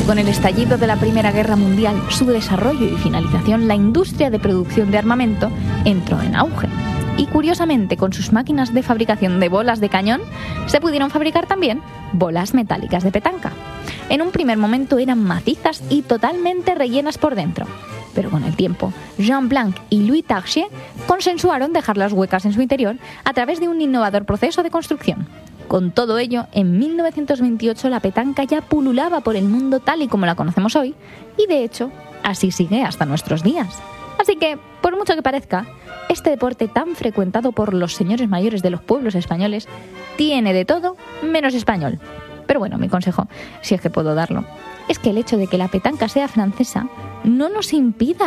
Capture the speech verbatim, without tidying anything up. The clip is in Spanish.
Con el estallido de la Primera Guerra Mundial, su desarrollo y finalización, la industria de producción de armamento entró en auge. Y curiosamente, con sus máquinas de fabricación de bolas de cañón, se pudieron fabricar también bolas metálicas de petanca. En un primer momento eran macizas y totalmente rellenas por dentro. Pero con el tiempo, Jean Blanc y Louis Tarsier consensuaron dejarlas huecas en su interior a través de un innovador proceso de construcción. Con todo ello, en mil novecientos veintiocho la petanca ya pululaba por el mundo tal y como la conocemos hoy, y de hecho, así sigue hasta nuestros días. Así que, por mucho que parezca, este deporte tan frecuentado por los señores mayores de los pueblos españoles tiene de todo menos español. Pero bueno, mi consejo, si es que puedo darlo, es que el hecho de que la petanca sea francesa no nos impida